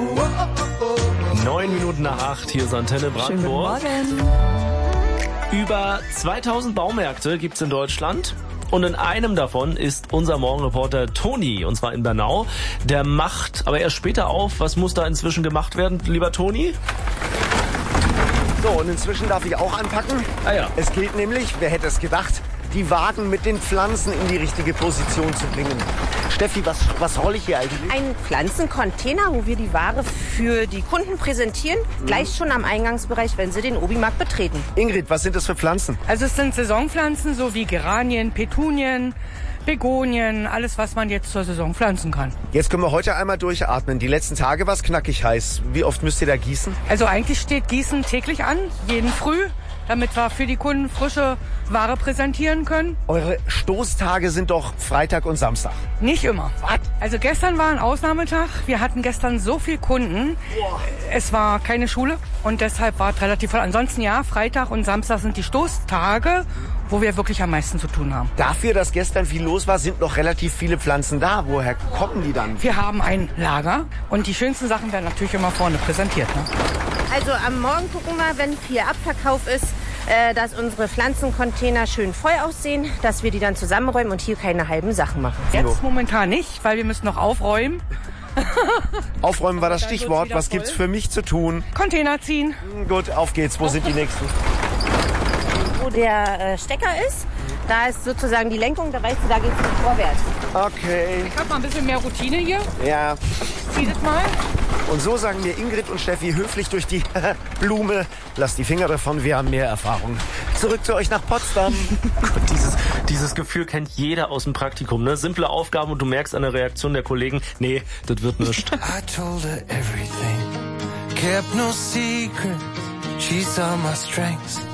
7:09, hier ist Antenne Brandenburg. Schönen guten Morgen. Über 2000 Baumärkte gibt's in Deutschland. Und in einem davon ist unser Morgenreporter Toni, und zwar in Bernau. Der macht aber erst später auf. Was muss da inzwischen gemacht werden, lieber Toni? So, und inzwischen darf ich auch anpacken. Ah ja. Es gilt nämlich, wer hätte es gedacht, die Wagen mit den Pflanzen in die richtige Position zu bringen. Steffi, was rolle ich hier eigentlich? Ein Pflanzencontainer, wo wir die Ware für die Kunden präsentieren, gleich schon am Eingangsbereich, wenn sie den Obi-Markt betreten. Ingrid, was sind das für Pflanzen? Also es sind Saisonpflanzen, so wie Geranien, Petunien, Begonien, alles, was man jetzt zur Saison pflanzen kann. Jetzt können wir heute einmal durchatmen. Die letzten Tage war es knackig heiß. Wie oft müsst ihr da gießen? Also eigentlich steht Gießen täglich an, jeden Früh, damit wir für die Kunden frische Ware präsentieren können. Eure Stoßtage sind doch Freitag und Samstag. Nicht immer. Was? Also gestern war ein Ausnahmetag. Wir hatten gestern so viel Kunden. Es war keine Schule und deshalb war es relativ voll. Ansonsten ja, Freitag und Samstag sind die Stoßtage, wo wir wirklich am meisten zu tun haben. Dafür, dass gestern viel los war, sind noch relativ viele Pflanzen da. Woher kommen die dann? Wir haben ein Lager und die schönsten Sachen werden natürlich immer vorne präsentiert. Ne? Also am Morgen gucken wir, wenn viel Abverkauf ist, dass unsere Pflanzencontainer schön voll aussehen, dass wir die dann zusammenräumen und hier keine halben Sachen machen. Jetzt momentan nicht, weil wir müssen noch aufräumen. Aufräumen war das Stichwort. Was gibt's für mich zu tun? Container ziehen. Gut, auf geht's. Wo sind die nächsten? Wo der Stecker ist, da ist sozusagen die Lenkung, da weißt du, da geht's vorwärts. Okay. Ich habe mal ein bisschen mehr Routine hier. Ja. Zieh das mal. Und so sagen mir Ingrid und Steffi höflich durch die Blume, lasst die Finger davon, wir haben mehr Erfahrung. Zurück zu euch nach Potsdam. Gott, dieses Gefühl kennt jeder aus dem Praktikum, ne? Simple Aufgaben und du merkst an der Reaktion der Kollegen, nee, das wird nichts. I told her everything, kept no secret, she saw my strengths